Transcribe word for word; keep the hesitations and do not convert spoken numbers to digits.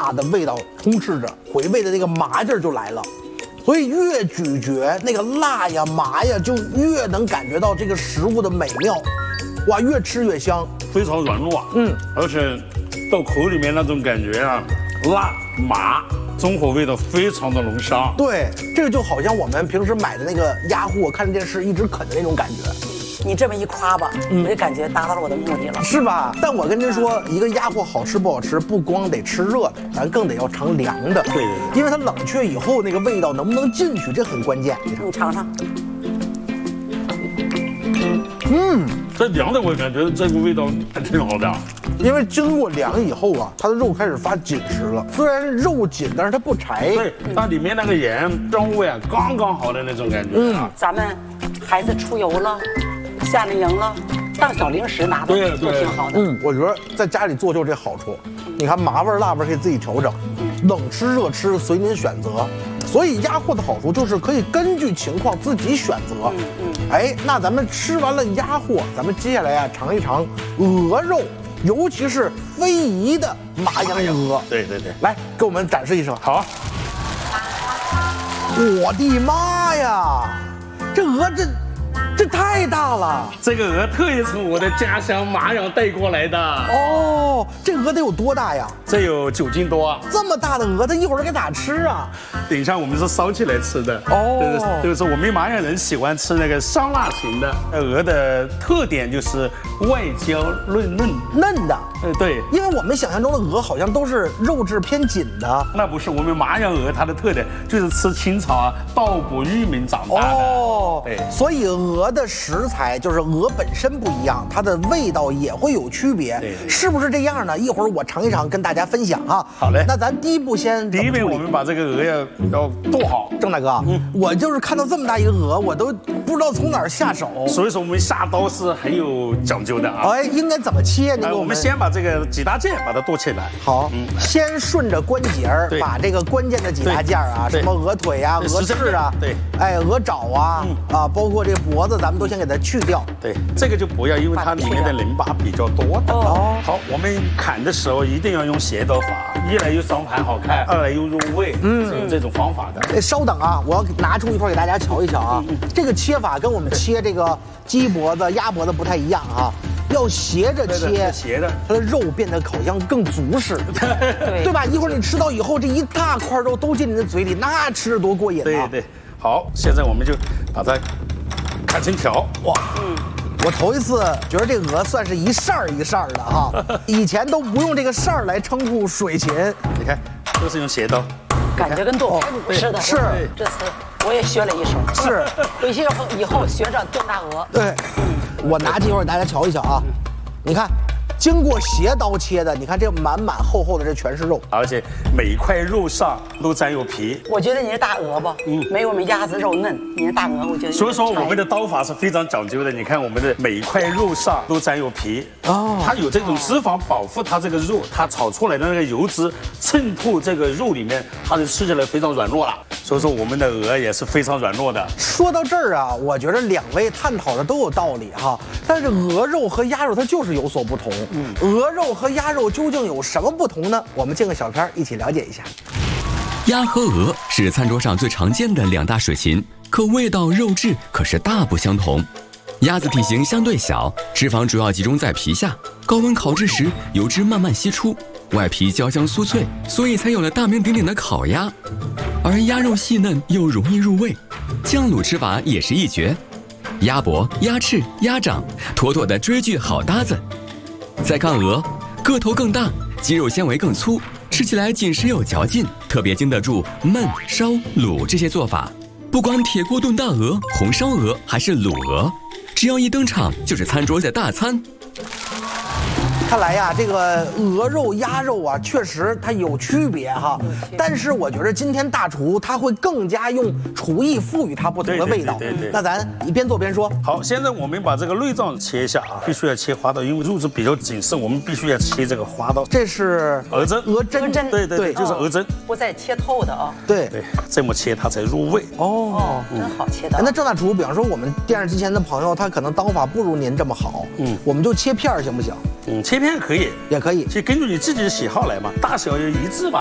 辣的味道充斥着，回味的那个麻劲儿就来了。所以越咀嚼那个辣呀麻呀，就越能感觉到这个食物的美妙。哇，越吃越香， 非常软糯。嗯，而且到口里面那种感觉啊，辣麻。 综合味道非常的浓香， 对，这个就好像我们平时买的那个鸭货，看着电视一直啃的那种感觉。 你这么一夸吧，我就感觉达到了我的目的了， 是吧？但我跟您说，一个鸭货好吃不好吃，不光得吃热的，咱更得要尝凉的。 对对对， 因为它冷却以后那个味道能不能进去，这很关键。 你尝尝。 嗯， 这凉的我感觉这个味道还挺好的。 因为经过凉以后啊，它的肉开始发紧实了。虽然肉紧，但是它不柴。 对，它里面那个盐香味啊，刚刚好的那种感觉。嗯， 咱们孩子出游了，夏令营了，当小零食拿的都挺好的。 嗯，我觉得在家里做就这好处。你看麻味辣味可以自己调整，冷吃热吃随您选择。所以鸭货的好处就是可以根据情况自己选择。嗯嗯。哎，那咱们吃完了鸭货，咱们接下来啊尝一尝鹅肉。 尤其是非遗的麻羊鹅， 对对对， 来给我们展示一声。 好， 我的妈呀，这鹅这这太大了！ 这个鹅特意从我的家乡麻阳带过来的。 哦，这鹅得有多大呀？ 这有九斤多。 这么大的鹅，它一会儿该咋吃啊？ 等一下我们是烧起来吃的。哦，就是我们麻阳人喜欢吃那个香辣型的。鹅的特点就是外焦嫩嫩嫩的。 呃，对， 因为我们想象中的鹅好像都是肉质偏紧的。 那不是，我们麻阳鹅它的特点就是吃青草啊、稻谷、玉米长大的。哦， 对，所以鹅的食材就是鹅本身不一样，它的味道也会有区别。对，是不是这样呢？一会儿我尝一尝，跟大家分享哈。 好嘞， 那咱第一步先， 第一步我们把这个鹅要要剁好。 郑大哥，嗯，我就是看到这么大一个鹅，我都不知道从哪儿下手。 所以说我们下刀是很有讲究的啊。 哎，应该怎么切？ 哎，我们先把这个几大件把它剁起来。 好，嗯，先顺着关节儿把这个关键的几大件啊，什么鹅腿啊、鹅翅啊，对，哎，鹅爪啊，啊，包括这个脖子，咱们都先给它去掉。 对，这个就不要，因为它里面的淋巴比较多的。哦，好，我们砍的时候一定要用斜刀法，一来又双盘好看，二来又入味，嗯，是有这种方法的。 哎，稍等啊，我要拿出一块给大家瞧一瞧啊。这个切法跟我们切这个鸡脖子、鸭脖子不太一样啊。要斜着切， 斜着， 它的肉变得好像更足实，对对吧？一会儿你吃到以后，这一大块肉都进你的嘴里，那吃着多过瘾啊！ 对对，好，现在我们就把它砍成条。哇，嗯， 我头一次觉得这个鹅算是一扇儿一扇儿的哈，以前都不用这个扇儿来称呼水禽。 你看，都是用斜刀， 感觉跟剁排骨似的。 是， 这次我也学了一手。 是， 回去以后以后学着炖大鹅。 对。我拿起一会儿大家瞧一瞧啊，你看，经过斜刀切的，你看这满满厚厚的，这全是肉， 而且每一块肉上都沾有皮。 我觉得你是大鹅吧，嗯，没有我们鸭子肉嫩，你是大鹅，我觉得。 所以说我们的刀法是非常讲究的。你看我们的每一块肉上都沾有皮，哦，它有这种脂肪保护它这个肉，它炒出来的那个油脂渗透这个肉里面，它就吃起来非常软糯了。所以说我们的鹅也是非常软糯的。 说到这儿啊，我觉得两位探讨的都有道理哈，但是鹅肉和鸭肉它就是有所不同。嗯，鹅肉和鸭肉究竟有什么不同呢？我们进个小片一起了解一下。 鸭和鹅是餐桌上最常见的两大水禽，可味道、肉质可是大不相同。鸭子体型相对小，脂肪主要集中在皮下，高温烤制时油脂慢慢析出，外皮焦香酥脆，所以才有了大名鼎鼎的烤鸭。而鸭肉细嫩又容易入味，酱卤吃法也是一绝。鸭脖、鸭翅、鸭掌，妥妥的追剧好搭子。再看鹅，个头更大，肌肉纤维更粗，吃起来紧实有嚼劲，特别经得住焖、烧、卤这些做法。不管铁锅炖大鹅、红烧鹅还是卤鹅，只要一登场就是餐桌的大餐。 看来呀，这个鹅肉、鸭肉啊，确实它有区别哈。但是我觉得今天大厨他会更加用厨艺赋予它不同的味道。 对对对。 那咱一边做边说。 好，现在我们把这个内脏切一下啊，必须要切花刀，因为肉质比较紧实，我们必须要切这个花刀。 这是鹅胗， 鹅胗， 对对对，就是鹅胗， 不再切透的啊。 对对，这么切它才入味。 哦，真好切的。 那郑大厨，比方说我们电视机前的朋友，他可能刀法不如您这么好，嗯，我们就切片儿行不行？ 嗯，切片可以， 也可以， 其实根据你自己的喜好来嘛，大小也一致吧。